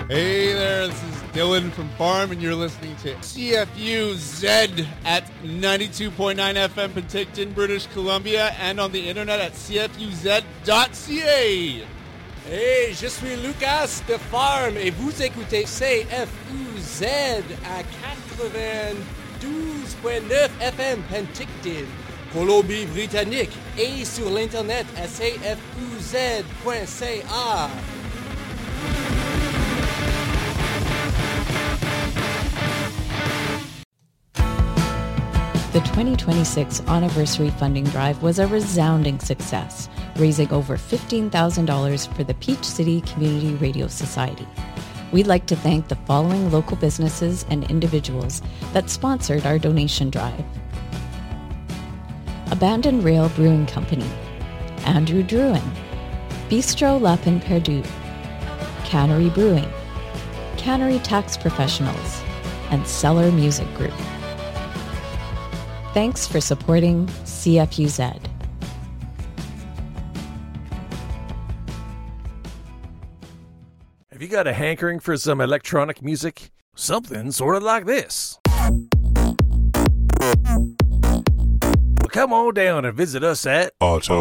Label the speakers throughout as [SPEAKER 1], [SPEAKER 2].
[SPEAKER 1] Hey there, this is Dylan from Farm, and you're listening to CFU-Z at 92.9 FM Penticton, British Columbia, and on the internet at cfuz.ca.
[SPEAKER 2] Hey, je suis Lucas de Farm, et vous écoutez CFU-Z à 92.9 FM Penticton, Colombie-Britannique, et sur l'internet à cfuz.ca.
[SPEAKER 3] The 2026 anniversary funding drive was a resounding success, raising over $15,000 for the Peach City Community Radio Society. We'd like to thank the following local businesses and individuals that sponsored our donation drive. Abandoned Rail Brewing Company, Andrew Druin, Bistro Lapin Perdu, Cannery Brewing, Cannery Tax Professionals, and Cellar Music Group. Thanks for supporting CFU-Z.
[SPEAKER 4] Have you got a hankering for some electronic music? Something sort of like this. Well, come on down and visit us at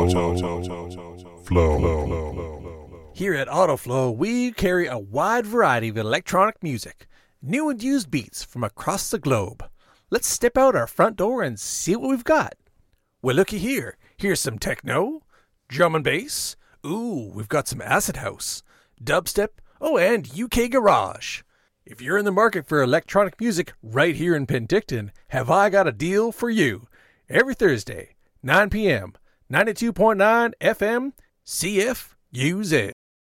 [SPEAKER 4] AutoFlow. Here at AutoFlow, we carry a wide variety of electronic music, new and used beats from across the globe. Let's step out our front door and see what we've got. Well, looky here. Here's some techno, drum and bass. Ooh, we've got some acid house, dubstep, and UK garage. If you're in the market for electronic music right here in Penticton, have I got a deal for you. Every Thursday, 9 p.m., 92.9 FM, CFU-Z.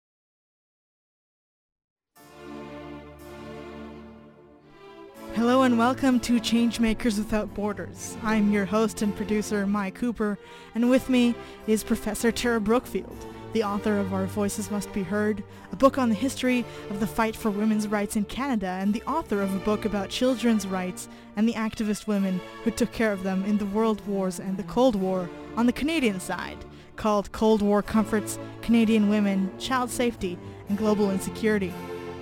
[SPEAKER 5] Hello and welcome to Changemakers Without Borders. I'm your host and producer, Mike Cooper, and with me is Professor Tara Brookfield, the author of Our Voices Must Be Heard, a book on the history of the fight for women's rights in Canada, and the author of a book about children's rights and the activist women who took care of them in the World Wars and the Cold War on the Canadian side, called Cold War Comforts, Canadian Women, Child Safety, and Global Insecurity.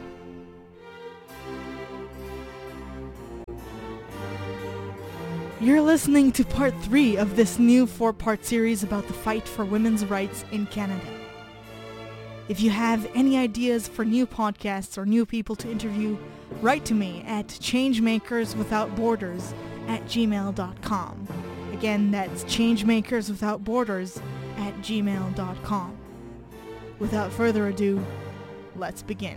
[SPEAKER 5] You're listening to part 3 of this new 4-part series about the fight for women's rights in Canada. If you have any ideas for new podcasts or new people to interview, write to me at changemakerswithoutborders@gmail.com. Again, that's changemakerswithoutborders@gmail.com. Without further ado, let's begin.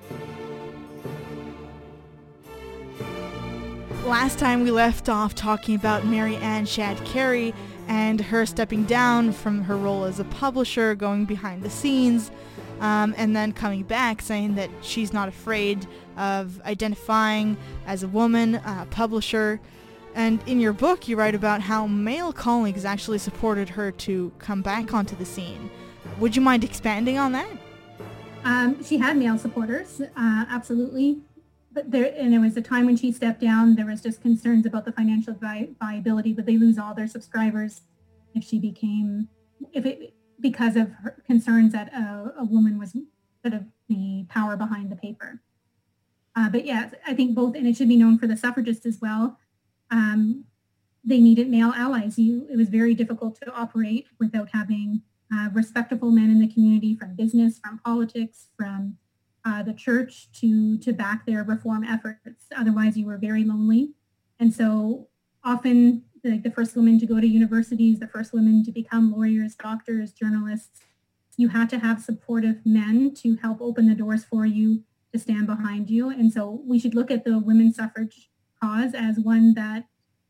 [SPEAKER 5] Last time we left off talking about Mary Ann Shadd Carey and her stepping down from her role as a publisher, going behind the scenes, and then coming back saying that she's not afraid of identifying as a woman, publisher. And in your book you write about how male colleagues actually supported her to come back onto the scene. Would you mind expanding on that?
[SPEAKER 6] She had male supporters, absolutely. But there was a time when she stepped down, there was just concerns about the financial viability. Would they lose all their subscribers if because of her concerns that a woman was sort of the power behind the paper. But yeah, I think both, and it should be known for the suffragists as well, they needed male allies. It was very difficult to operate without having respectable men in the community, from business, from politics, from the church to back their reform efforts. Otherwise, you were very lonely. And so often the first women to go to universities, the first women to become lawyers, doctors, journalists, you had to have supportive men to help open the doors for you, to stand behind you. And so we should look at the women's suffrage cause as one that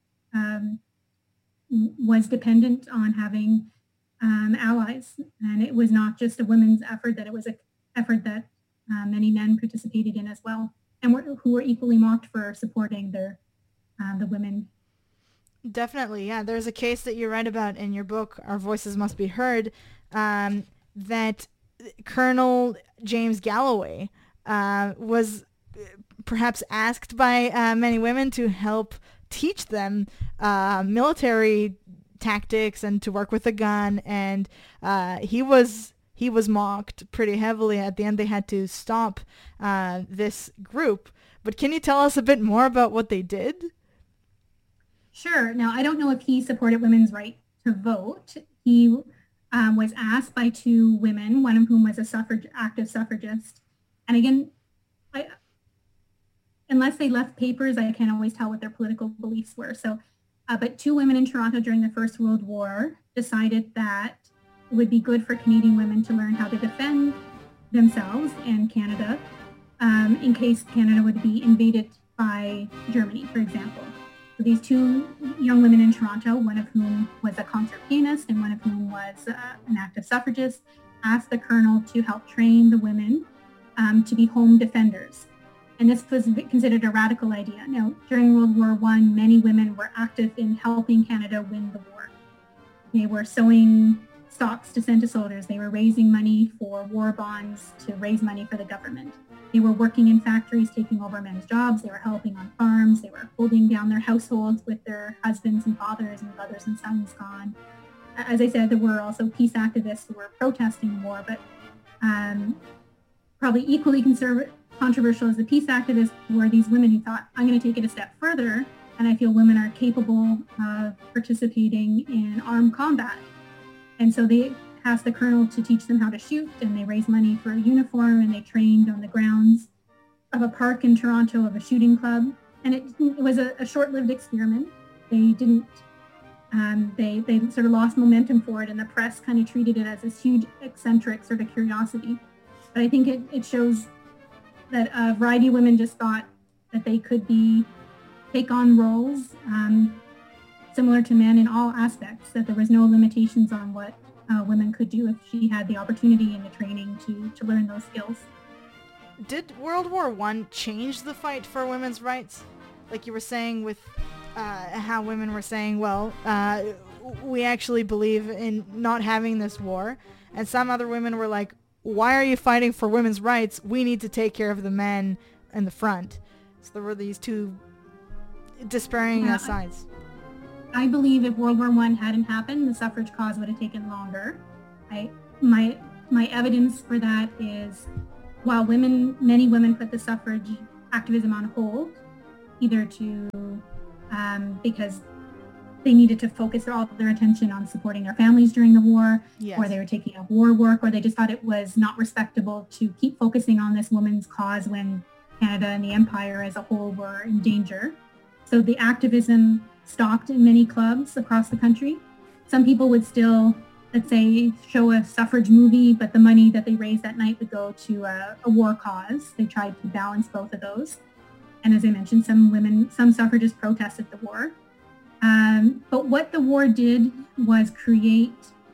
[SPEAKER 6] was dependent on having allies. And it was not just a women's effort, that it was an effort that many men participated in as well, and who were equally mocked for supporting the women.
[SPEAKER 5] Definitely, yeah. There's a case that you write about in your book, Our Voices Must Be Heard, that Colonel James Galloway was perhaps asked by many women to help teach them military tactics and to work with a gun, and he was he was mocked pretty heavily. At the end, they had to stop this group. But can you tell us a bit more about what they did?
[SPEAKER 6] Sure. Now, I don't know if he supported women's right to vote. He was asked by two women, one of whom was a active suffragist. And again, unless they left papers, I can't always tell what their political beliefs were. So, but two women in Toronto during the First World War decided that it would be good for Canadian women to learn how to defend themselves and Canada in case Canada would be invaded by Germany, for example. So these two young women in Toronto, one of whom was a concert pianist and one of whom was an active suffragist, asked the colonel to help train the women to be home defenders. And this was considered a radical idea. Now, during World War I, many women were active in helping Canada win the war. They were sewing stocks to send to soldiers. They were raising money for war bonds to raise money for the government. They were working in factories, taking over men's jobs. They were helping on farms. They were holding down their households with their husbands and fathers and brothers and sons gone. As I said, there were also peace activists who were protesting the war, but probably equally controversial as the peace activists were these women who thought, I'm going to take it a step further, and I feel women are capable of participating in armed combat. And so they asked the colonel to teach them how to shoot, and they raised money for a uniform, and they trained on the grounds of a park in Toronto of a shooting club. And it was a short-lived experiment. They didn't, they sort of lost momentum for it, and the press kind of treated it as this huge eccentric sort of curiosity. But I think it shows that a variety of women just thought that they could take on roles similar to men in all aspects, that there was no limitations on what women could do if she had the opportunity and the training to learn those skills.
[SPEAKER 5] Did World War I change the fight for women's rights? Like you were saying with how women were saying, well, we actually believe in not having this war. And some other women were like, why are you fighting for women's rights? We need to take care of the men in the front. So there were these two despairing sides.
[SPEAKER 6] I believe if World War I hadn't happened, the suffrage cause would have taken longer. My evidence for that is while many women put the suffrage activism on hold, either because they needed to focus all of their attention on supporting their families during the war, yes, or they were taking up war work, or they just thought it was not respectable to keep focusing on this woman's cause when Canada and the Empire as a whole were in danger. So the activism stopped in many clubs across the country. Some people would still, let's say, show a suffrage movie, but the money that they raised that night would go to a war cause. They tried to balance both of those. And as I mentioned, some suffragists protested the war. But what the war did was create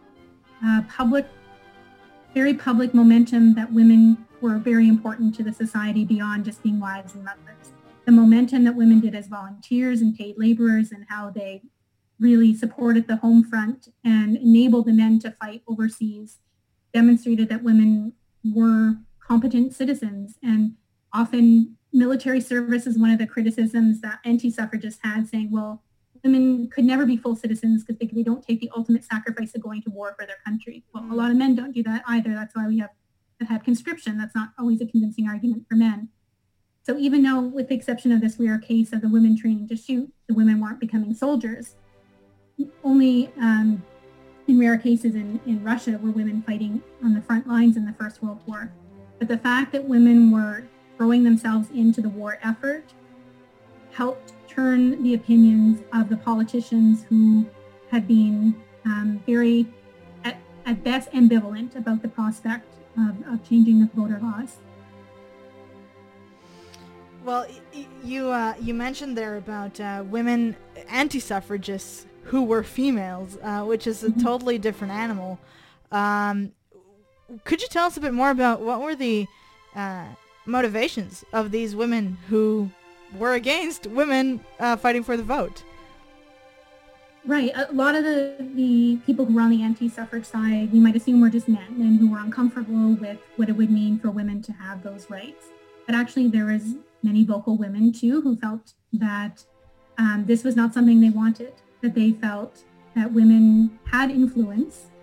[SPEAKER 6] very public momentum that women were very important to the society beyond just being wives and mothers. The momentum that women did as volunteers and paid laborers and how they really supported the home front and enabled the men to fight overseas demonstrated that women were competent citizens. And often military service is one of the criticisms that anti-suffragists had, saying, well, women could never be full citizens because they don't take the ultimate sacrifice of going to war for their country. Well, a lot of men don't do that either. That's why we have conscription. That's not always a convincing argument for men. So even though, with the exception of this rare case of the women training to shoot, the women weren't becoming soldiers, only in rare cases in Russia were women fighting on the front lines in the First World War. But the fact that women were throwing themselves into the war effort helped turn the opinions of the politicians who had been very, at best, ambivalent about the prospect of changing the voter laws.
[SPEAKER 5] Well, you mentioned there about women anti-suffragists who were females, which is a totally different animal. Could you tell us a bit more about what were the motivations of these women who were against women fighting for the vote?
[SPEAKER 6] Right. A lot of the people who were on the anti-suffrage side, we might assume were just men who were uncomfortable with what it would mean for women to have those rights. But actually there was many vocal women too who felt that this was not something they wanted, that they felt that women had influence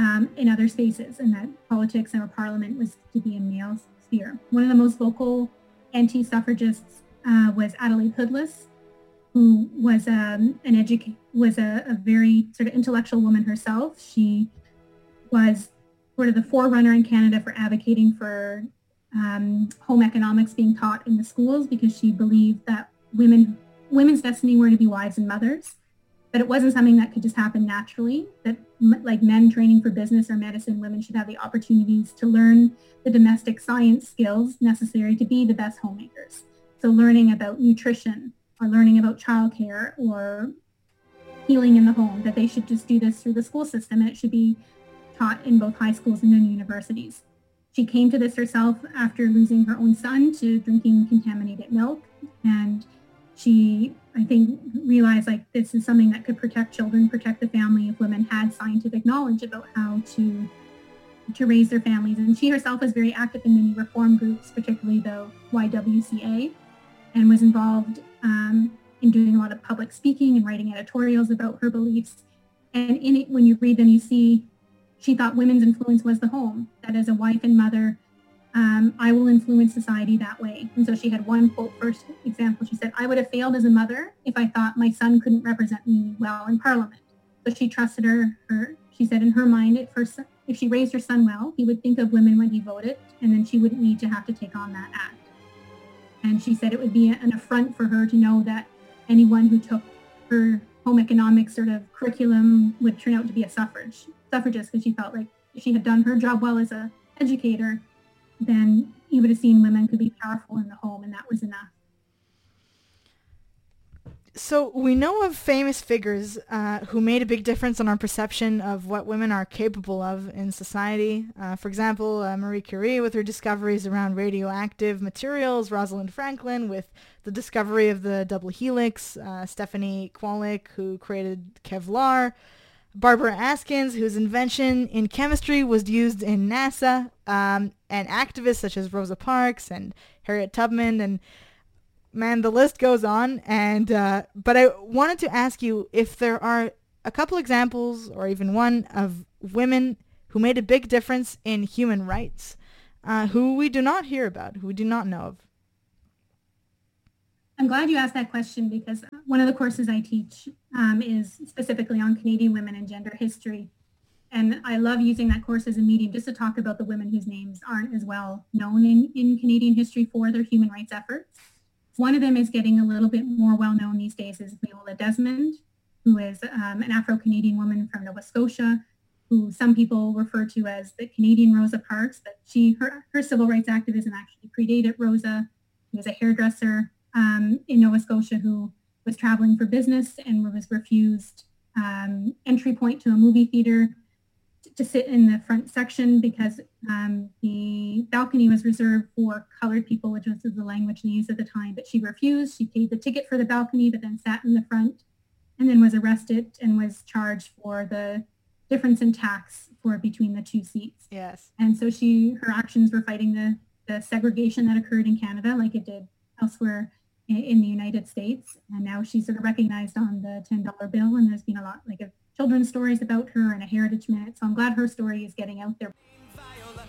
[SPEAKER 6] in other spaces, and that politics or parliament was to be a male sphere. One of the most vocal anti-suffragists was Adelaide Hoodless, who was a very sort of intellectual woman herself. She was sort of the forerunner in Canada for advocating for home economics being taught in the schools, because she believed that women's destiny were to be wives and mothers, but it wasn't something that could just happen naturally, that like men training for business or medicine, women should have the opportunities to learn the domestic science skills necessary to be the best homemakers. So learning about nutrition or learning about childcare or healing in the home, that they should just do this through the school system, and it should be taught in both high schools and then universities. She came to this herself after losing her own son to drinking contaminated milk, and she, I think, realized like this is something that could protect children, protect the family, if women had scientific knowledge about how to raise their families. And she herself was very active in many reform groups, particularly the YWCA, and was involved in doing a lot of public speaking and writing editorials about her beliefs. And in it, when you read them, you see she thought women's influence was the home, that as a wife and mother, I will influence society that way. And so she had one quote, first example. She said, "I would have failed as a mother if I thought my son couldn't represent me well in Parliament." So she trusted she said in her mind, at first, if she raised her son well, he would think of women when he voted, and then she wouldn't need to have to take on that act. And she said it would be an affront for her to know that anyone who took her home economics sort of curriculum would turn out to be a suffragist, because she felt like if she had done her job well as an educator, then you would have seen women could be powerful in the home, and that was enough.
[SPEAKER 5] So we know of famous figures who made a big difference on our perception of what women are capable of in society. For example, Marie Curie with her discoveries around radioactive materials, Rosalind Franklin with the discovery of the double helix, Stephanie Kwolek, who created Kevlar, Barbara Askins, whose invention in chemistry was used in NASA, and activists such as Rosa Parks and Harriet Tubman, and man, the list goes on. And but I wanted to ask you if there are a couple examples, or even one, of women who made a big difference in human rights, who we do not hear about, who we do not know of.
[SPEAKER 6] I'm glad you asked that question, because one of the courses I teach is specifically on Canadian women and gender history. And I love using that course as a medium just to talk about the women whose names aren't as well known in Canadian history for their human rights efforts. One of them is getting a little bit more well-known these days is Viola Desmond, who is an Afro-Canadian woman from Nova Scotia, who some people refer to as the Canadian Rosa Parks, but her civil rights activism actually predated Rosa. She was a hairdresser in Nova Scotia who was traveling for business and was refused entry point to a movie theater to sit in the front section because the balcony was reserved for colored people, which was the language they used at the time. But she refused. She paid the ticket for the balcony, but then sat in the front, and then was arrested and was charged for the difference in tax for between the two seats.
[SPEAKER 5] Yes.
[SPEAKER 6] And so her actions were fighting the segregation that occurred in Canada, like it did elsewhere in the United States. And now she's sort of recognized on the $10 bill, and there's been a lot of children's stories about her and a heritage minute. So I'm glad her story is getting out there.